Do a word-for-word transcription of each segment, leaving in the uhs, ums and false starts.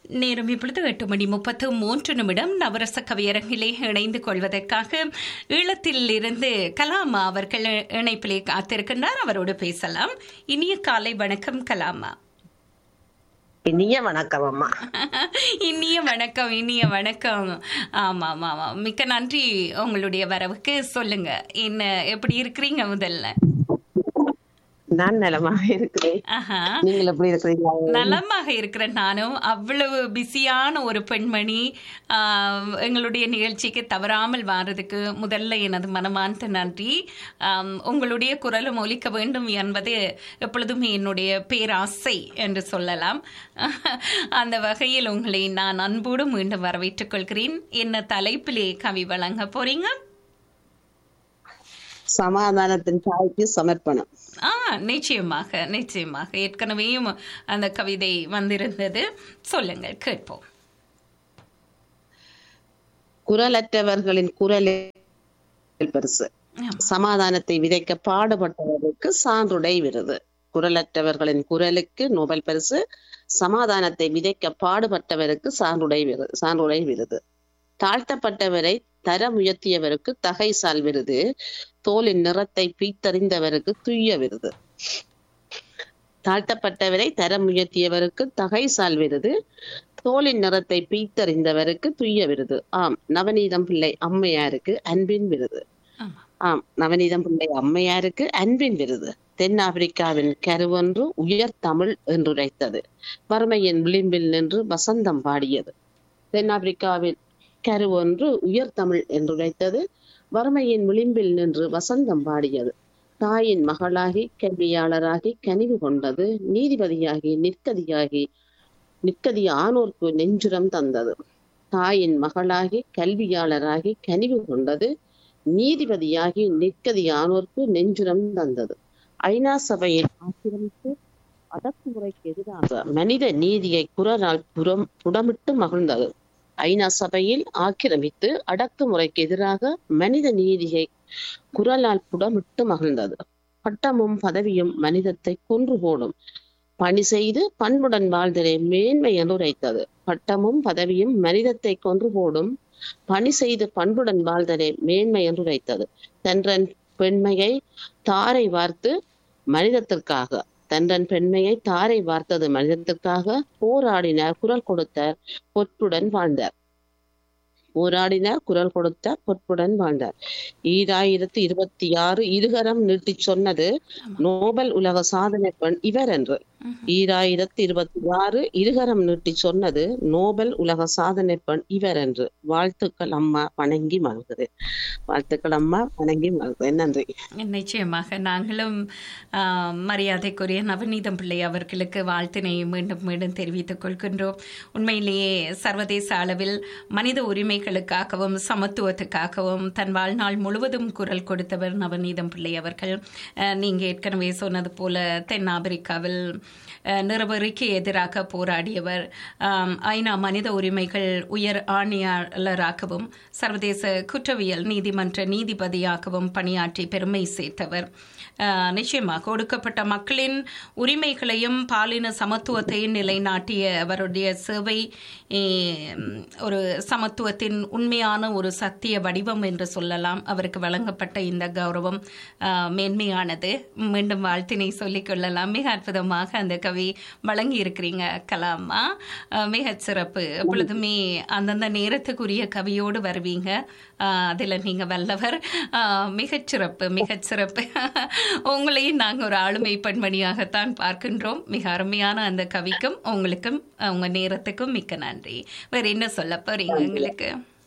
நேரம் இப்பொழுது எட்டு மணி முப்பத்து மூன்று நிமிடம். நவரச கவியரங்கிலே இணைந்து கொள்வதற்காக ஈழத்தில் இருந்து கலாமா அவர்கள் இணைப்பிலே காத்திருக்கின்றார். அவரோடு பேசலாம். இனிய காலை வணக்கம் கலாமா. இனிய வணக்கம் அம்மா. இனிய வணக்கம், இனிய வணக்கம். ஆமா ஆமா ஆமா, மிக்க நன்றி உங்களுடைய வரவுக்கு. சொல்லுங்க, என்ன எப்படி இருக்கிறீங்க? முதல்ல நான் நலமாக இருக்கிறேன். நீங்கள் எப்படி இருக்கிறீங்க? நலமாக இருக்கிறேன் நானும். அவ்வளவு பிஸியான ஒரு பெண்மணி எங்களுடைய நிகழ்ச்சிக்கு தவறாமல் வாரதுக்கு முதல்ல எனது மனமார்ந்த நன்றி. உங்களுடைய குரலும் ஒலிக்க வேண்டும் என்பது எப்பொழுதும் என்னுடைய பேராசை என்று சொல்லலாம். அந்த வகையில் உங்களை நான் அன்போடு மீண்டும் வரவேற்றுக் கொள்கிறேன். என்ன தலைப்பிலே கவி வழங்க போறீங்க? சமாதானத்தின் தாய்க்கு சமர்ப்பணம். ஆ நிச்சயமாக நிச்சயமாக. ஏற்கனவேயும் அந்த கவிதை வந்திருந்தது. சொல்லுங்கள், கேட்போம். குரலற்றவர்களின் குரலே பெருசு. சமாதானத்தை விதைக்க பாடுபட்டவருக்கு சான்றுடை விருது. குரலற்றவர்களின் குரலுக்கு நோபல் பரிசு. சமாதானத்தை விதைக்க பாடுபட்டவருக்கு சான்றுடை விருது சான்றுடை விருது. தாழ்த்தப்பட்டவரை தரம் உயர்த்தியவருக்கு தகைசால் விருது. தோலின் நிறத்தை பீத்தறிந்தவருக்கு துய்ய விருது. தாழ்த்தப்பட்டவரை தரம் உயர்த்தியவருக்கு தகைசால் விருது. தோலின் நிறத்தை பீத்தறிந்தவருக்கு துய்ய விருது. ஆம், நவநீதம் பிள்ளை அம்மையாருக்கு அன்பின் விருது. ஆம், நவநீதம் பிள்ளை அம்மையாருக்கு அன்பின் விருது. தென்னாப்பிரிக்காவின் கருவொன்று உயர் தமிழ் என்றுரைத்தது. வறுமையின் விளிம்பில் நின்று வசந்தம் பாடியது. தென்னாப்பிரிக்காவின் கருவொன்று உயர் தமிழ் என்றுரைத்தது. வறுமையின் விளிம்பில் நின்று வசந்தம் பாடியது. தாயின் மகளாகி கல்வியாளராகி கனிவு கொண்டது. நீதிபதியாகி நிற்கதியாகி நிற்கதி ஆனோர்க்கு நெஞ்சுரம் தந்தது. தாயின் மகளாகி கல்வியாளராகி கனிவு கொண்டது. நீதிபதியாகி நிற்கதி ஆனோர்க்கு நெஞ்சுரம் தந்தது. ஐநா சபையில் ஆக்கிரமித்து அடக்குமுறைக்கு எதிராக மனித நீதியை குரலால் புறம் புடமிட்டு மகிழ்ந்தது. ஐநா சபையில் ஆக்கிரமித்து அடக்குமுறைக்கு எதிராக மனித நீதியை குரலால் புடமிட்டு மகிழ்ந்தது. பட்டமும் பதவியும் மனிதத்தை கொன்று போடும். பணி செய்து பண்புடன் வாழ்தலே மேன்மை என்று உரைத்தது. பட்டமும் பதவியும் மனிதத்தை கொன்று போடும். பணி செய்து பண்புடன் வாழ்தலே மேன்மை என்று உரைத்தது. தன்றன் பெண்மையை தாரை வார்த்து மனிதத்திற்காக தன்றன் பெண்மையை தாரை வார்த்தது மனிதத்திற்காக போராடினார், குரல் கொடுத்தார், பொற்புடன் வாழ்ந்தார். போராடினார், குரல் கொடுத்தார், பொற்புடன் வாழ்ந்தார். ஈராயிரத்தி இருபத்தி ஆறு இருகரம் நீட்டி சொன்னது நோபல் உலக சாதனை பெண் இவர் என்று. ஈராயிரத்தி இருபத்தி ஆறு இருகரம் நீட்டி சொன்னது நோபல் உலக சாதனை பெண் இவர் என்று. வாழ்த்துக்கள் அம்மா, வணங்கி மகிழ்கிறேன். வாழ்த்துக்கள் அம்மா, வணங்கி மகிழ்கிறேன். நன்றி. நிச்சயமாக நாங்களும் மரியாதைக்குரிய நவநீதம் பிள்ளை அவர்களுக்கு வாழ்த்தினை மீண்டும் மீண்டும் தெரிவித்துக் கொள்கின்றோம். உண்மையிலேயே சர்வதேச அளவில் மனித உரிமைகளுக்காகவும் சமத்துவத்துக்காகவும் தன் வாழ்நாள் முழுவதும் குரல் கொடுத்தவர் நவநீதம் பிள்ளை அவர்கள். நீங்க ஏற்கனவே சொன்னது போல தென்னாப்பிரிக்காவில் நிறவெறிக்கு எதிராக போராடியவர். ஐநா மனித உரிமைகள் உயர் ஆணையாளராகவும் சர்வதேச குற்றவியல் நீதிமன்ற நீதிபதியாகவும் பணியாற்றி பெருமை சேர்த்தவர். நிச்சயமாக ஒடுக்கப்பட்ட மக்களின் உரிமைகளையும் பாலின சமத்துவத்தையும் நிலைநாட்டிய அவருடைய சேவை ஒரு சமத்துவத்தின் உண்மையான ஒரு சத்திய வடிவம் என்று சொல்லலாம். அவருக்கு வழங்கப்பட்ட இந்த கௌரவம் மேன்மையானது. மீண்டும் வாழ்த்தினை சொல்லிக் கொள்ளலாம். மிக அற்புதமாக அந்த கவி வழங்கி இருக்கிறீங்க கலாமா. மிக சிறப்பு. எப்பொழுதுமே அந்தந்த நேரத்துக்குரிய கவியோடு வருவீங்க. அதில் நீங்க வல்லவர். மிகச்சிறப்பு, மிகச்சிறப்பு. உங்களையும் நாங்கள் ஒரு ஆளுமை பெண்மணியாகத்தான் பார்க்கின்றோம். மிக அருமையான அந்த கவிக்கும் உங்களுக்கும் உங்க நேரத்துக்கும் மிக்க நன்றி. வேற என்ன சொல்ல போறீங்க எங்களுக்கு?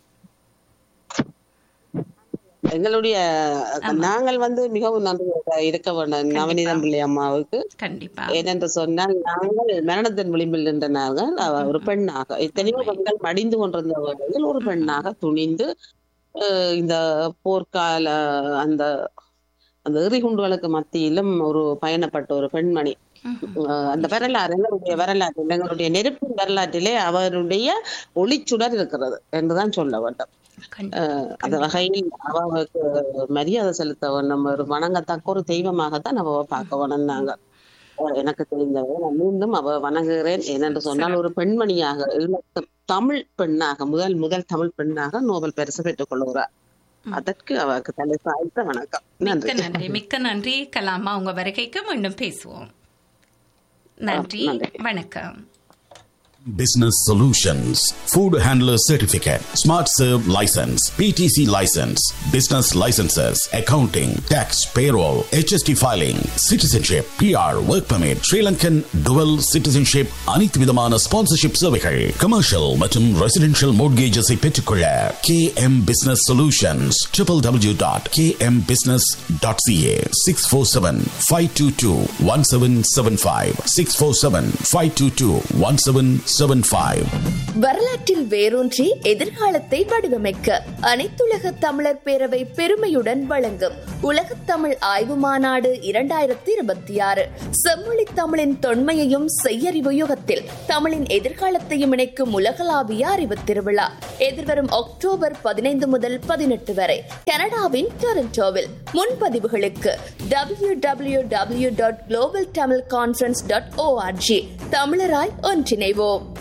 எங்களுடைய நாங்கள் வந்து மிகவும் நன்றி இருக்க வேண்டும் நவநீதம் பிள்ளை அம்மாவுக்கு. கண்டிப்பா. ஏனென்று சொன்னால் நாங்கள் மரணத்தின் விளிம்பில் நின்ற நாங்கள் ஒரு பெண்ணாக எத்தனையோ பெண்கள் மடிந்து கொண்டிருந்த வேளையில் ஒரு பெண்ணாக துணிந்து இந்த போர்க்கால அந்த அந்த எறிகுண்டுகளுக்கு மத்தியிலும் ஒரு பயணப்பட்ட ஒரு பெண்மணி. அந்த வரலாறு எங்களுடைய வரலாறு எங்களுடைய நெருப்பின் வரலாற்றிலே அவருடைய ஒளிச்சுடர் இருக்கிறது என்றுதான் சொல்ல வேண்டும். அந்த வகையில் அவருக்கு மரியாதை செலுத்த வேணும், ஒரு வணங்கத்தக்க ஒரு தெய்வமாகத்தான் அவ பார்க்க வேணும். நாங்க எனக்கு தெரிந்தவை நான் மீண்டும் அவ வணங்குகிறேன். ஏனென்று சொன்னால் ஒரு பெண்மணியாக ஈழத்து தமிழ் பெண்ணாக முதல் முதல் தமிழ் பெண்ணாக நோபல் பரிசு பெற்றுக் கொள்கிறார். அதற்கு அவருக்கு தலை சாய்த்த வணக்கம். மிக்க நன்றி. மிக்க நன்றி கலாமா. உங்க வருகைக்கு மீண்டும் பேசுவோம். நன்றி, வணக்கம். Business Solutions, Food Handler Certificate, Smart Serve License, P T C License, Business Licenses, Accounting, Tax, Payroll, H S T Filing, Citizenship, P R, Work Permit, Sri Lankan Dual Citizenship, அனைத்து விதமான ஸ்பான்சர்ஷிப் சேவைகள், Commercial மற்றும் Residential Mortgages ஐ பெற்றுக்கொள்ள K M Business Solutions, w w w dot k m business dot c a, six four seven, five two two, one seven seven five, six four seven, five two two, one seven seven five. வரலாற்றில் வேரூன்றி எதிர்காலத்தை வடிவமைக்க அனைத்துலக தமிழர் பேரவை பெருமையுடன் வழங்கும் உலகத் தமிழ் ஆய்வு மாநாடு இரண்டாயிரத்தி இருபத்தி ஆறு. செம்மொழி தமிழின் தொன்மையையும் செய்யறிவு யுகத்தில் தமிழின் எதிர்காலத்தையும் இணைக்கும் உலகளாவிய அறிவு திருவிழா எதிர்வரும் அக்டோபர் பதினைந்து முதல் பதினெட்டு வரை கனடாவின் டொரண்டோவில். முன்பதிவுகளுக்கு W W W dot global Tamil conference dot O R G. தமிழராய் ஒன்றிணைவோம்.